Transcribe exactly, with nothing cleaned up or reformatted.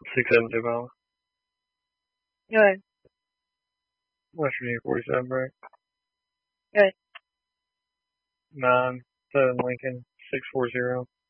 Six seven two miles. Go ahead. West Virginia forty-seven break. Go ahead. Nine seven Lincoln six four zero.